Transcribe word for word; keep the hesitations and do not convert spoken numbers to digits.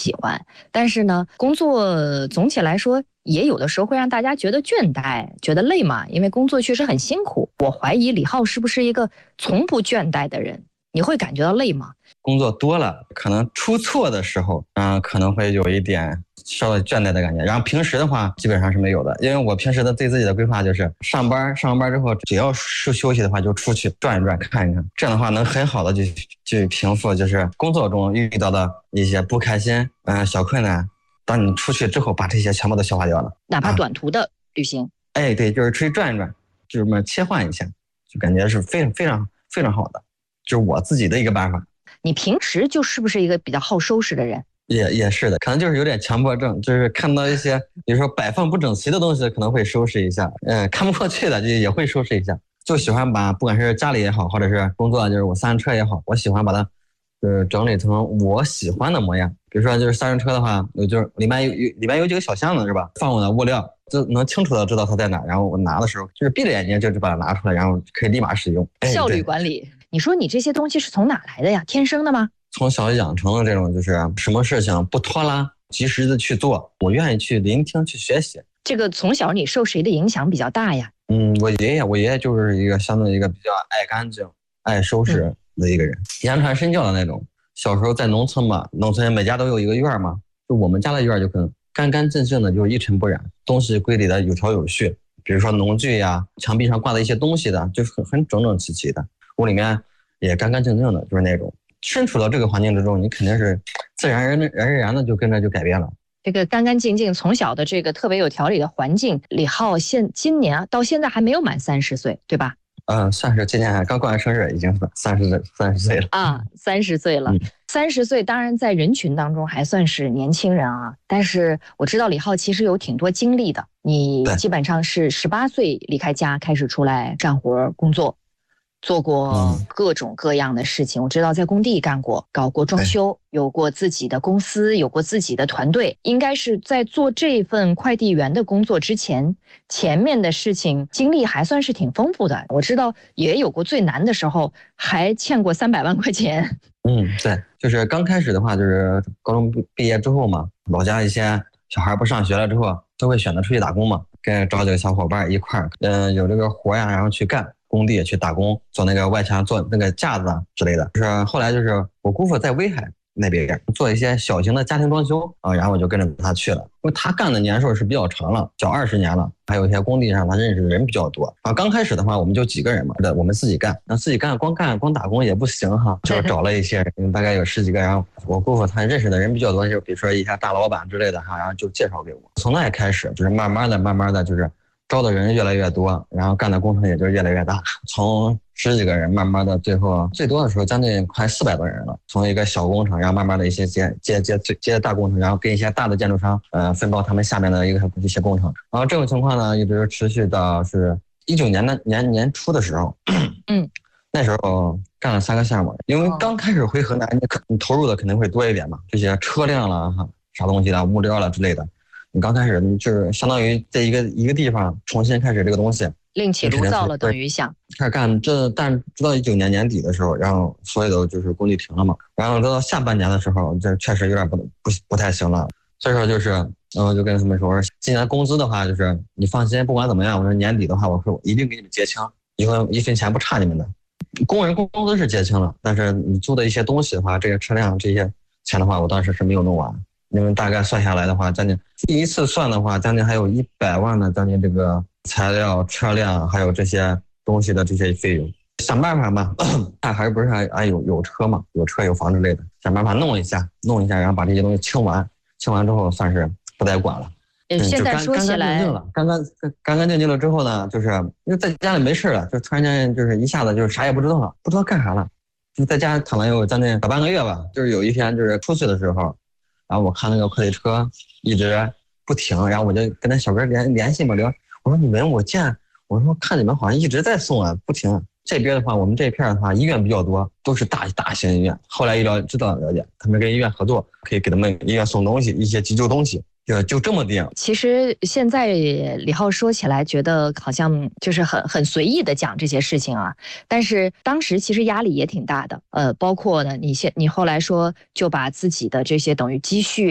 喜欢，但是呢，工作总体来说也有的时候会让大家觉得倦怠，觉得累嘛，因为工作确实很辛苦。我怀疑李浩是不是一个从不倦怠的人？你会感觉到累吗？ 工作多了，可能出错的时候，嗯、呃，可能会有一点稍微倦怠的感觉。然后平时的话，基本上是没有的，因为我平时的对自己的规划就是上班，上完班之后，只要是休息的话，就出去转一转，看一看，这样的话能很好的就去平复就是工作中遇到的一些不开心，嗯、呃，小困难。当你出去之后，把这些全部都消化掉了， 哪怕短途的旅行， 啊、哎，对，就是出去转一转，就是这么切换一下，就感觉是非常非常非常好的，就是我自己的一个办法。 你平时就是不是一个比较好收拾的人？ 也也是的，可能就是有点强迫症，就是看到一些比如说摆放不整齐的东西，可能会收拾一下，嗯，看不过去的就也会收拾一下。就喜欢把不管是家里也好，或者是工作，就是我三轮车也好，我喜欢把它就是整理成我喜欢的模样。比如说就是三轮车的话，我就是里面有里面有几个小箱子是吧？放我的物料，就能清楚的知道它在哪，然后我拿的时候就是闭着眼睛就就把它拿出来，然后可以立马使用。 效率管理。你说你这些东西是从哪来的呀？天生的吗？ 从小养成的这种，就是什么事情不拖拉，及时的去做，我愿意去聆听、去学习。 这个从小你受谁的影响比较大呀？ 嗯，我爷爷，我爷爷就是一个相对一个比较爱干净、爱收拾的一个人，言传身教的那种。小时候在农村嘛，农村每家都有一个院嘛，就我们家的院就可能干干净净的，就是一尘不染，东西归理的有条有序。比如说农具呀，墙壁上挂的一些东西的，就是很很整整齐齐的。屋里面也干干净净的，就是那种。身处到这个环境之中，你肯定是自然而然而然的就跟着就改变了。 这个干干净净，从小的这个特别有条理的环境，李浩现今年到现在还没有满三十岁，对吧？ 嗯，算是今年还刚过完生日，已经三十三十岁了啊，三十岁了。三十岁当然在人群当中还算是年轻人啊，但是我知道李浩其实有挺多经历的。你基本上是十八岁离开家开始出来干活工作。做过各种各样的事情，我知道在工地干过，搞过装修，有过自己的公司，有过自己的团队。应该是在做这份快递员的工作之前，前面的事情经历还算是挺丰富的。我知道也有过最难的时候，还欠过三百万块钱。 嗯，对，就是刚开始的话，就是高中毕业之后嘛，老家一些小孩不上学了之后，都会选择出去打工嘛，跟找几个小伙伴一块儿，嗯，有这个活呀，然后去干。工地去打工，做那个外墙，做那个架子之类的。就是后来就是我姑父在威海那边做一些小型的家庭装修啊，然后我就跟着他去了。因为他干的年数是比较长了，小二十年了，还有一些工地上他认识的人比较多啊。刚开始的话，我们就几个人嘛，我们自己干，那自己干光干光打工也不行哈，就找了一些人，大概有十几个，然后我姑父他认识的人比较多，就比如说一些大老板之类的哈，然后就介绍给我。从那开始就是慢慢的、慢慢的就是。招的人越来越多，然后干的工程也就越来越大，从十几个人慢慢的最后最多的时候将近快四百多人了。从一个小工程，然后慢慢的一些接接接接大工程，然后跟一些大的建筑商呃分包他们下面的一个一些工程。然后这种情况呢一直持续到是一九年的年年初的时候，嗯，那时候干了三个项目，因为刚开始回河南，你可你投入的肯定会多一点嘛，这些车辆了哈，啥东西啦，物料了之类的。你刚开始你就是相当于在一个一个地方重新开始这个东西， 另起炉灶了，等于想开始干这，但直到一九年年底的时候，然后所有的就是工地停了嘛，然后到下半年的时候，这确实有点不不不太行了，所以说就是，然后就跟他们说，我说今年工资的话，就是你放心，不管怎么样，我说年底的话，我说我一定给你们结清，以后一分钱不差你们的。工人工资是结清了，但是你租的一些东西的话，这些车辆这些钱的话，我当时是没有弄完。因为大概算下来的话，将近第一次算的话，将近还有一百万的将近这个材料、车辆还有这些东西的这些费用，想办法嘛，他还是不是还还有有车嘛，有车有房之类的，想办法弄一下，弄一下，然后把这些东西清完，清完之后算是不再管了。 嗯，现在说起来， 干干干干净净了之后呢，就是因为在家里没事了，就突然间就是一下子就是啥也不知道了，不知道干啥了，就在家躺了有将近小半个月吧，就是有一天就是出去的时候。然后我看那个快递车一直不停，然后我就跟那小哥联联系嘛聊，我说你们我见，我说看你们好像一直在送啊，不停。这边的话，我们这片的话，医院比较多，都是大大型医院。后来一了知道了解，他们跟医院合作，可以给他们医院送东西，一些急救东西。就就这么定。 其实现在李浩说起来，觉得好像就是很很随意的讲这些事情啊，但是当时其实压力也挺大的。呃，包括呢，你现你后来说就把自己的这些等于积蓄。